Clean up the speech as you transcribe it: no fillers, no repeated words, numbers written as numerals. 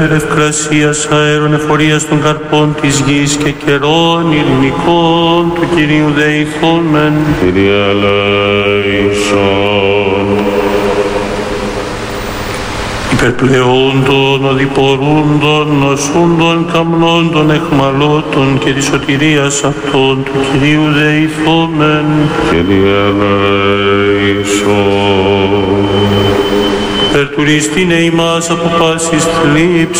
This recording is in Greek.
ευκρασίας αέρων εφορίας των καρπών της γης και καιρών ειρηνικών του Κυρίου δεηθόμεν. Κύριε ελέησον. Υπερπλεόντων, οδηπορούντων, νοσούντων, καμνόντων, εχμαλώτων και της σωτηρίας αυτών του Κυρίου δεηθόμεν. Κύριε ελέησον. Υπερτουριστήνε ημάς από πάσης θλίψης